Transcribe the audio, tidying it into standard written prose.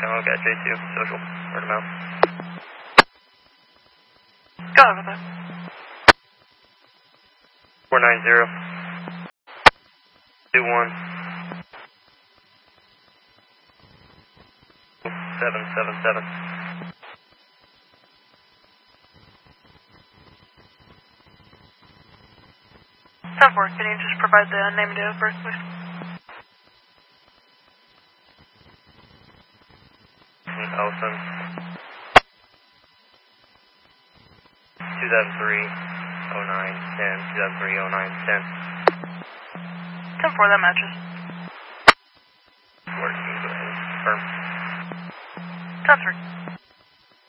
Okay, J2, social, word of mouth. Go over there. 490. 21. 777. 10-4, can you just provide the name and date of birth, please? Ellison. 2003, 09, 10. 2003, 09, 10. 10-4, that matches. Word, can you go ahead and confirm? 10-3.